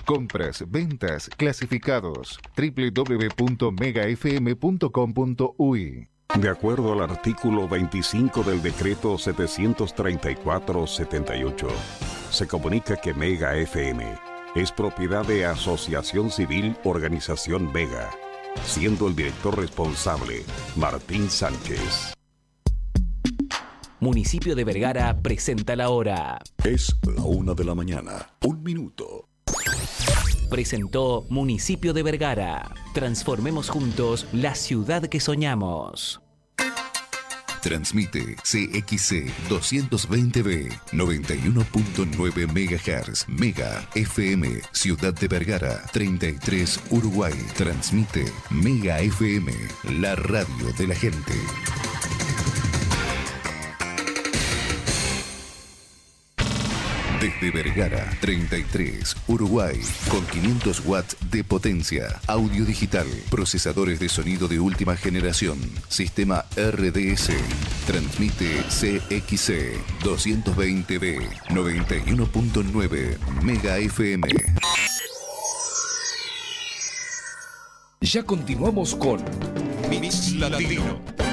compras, ventas, clasificados. www.megafm.com.uy. De acuerdo al artículo 25 del decreto 734-78, se comunica que Mega FM es propiedad de Asociación Civil Organización Mega, siendo el director responsable Martín Sánchez. Municipio de Vergara presenta la hora. Es la 1:01 a.m. Presentó Municipio de Vergara. Transformemos juntos la ciudad que soñamos. Transmite CXC 220B 91.9 MHz Mega FM Ciudad de Vergara 33 Uruguay. Transmite Mega FM, la radio de la gente. Desde Vergara 33 Uruguay, con 500 watts de potencia, audio digital, procesadores de sonido de última generación, sistema RDS, transmite CXC 220B 91.9 Mega FM. Ya continuamos con Mix Latino.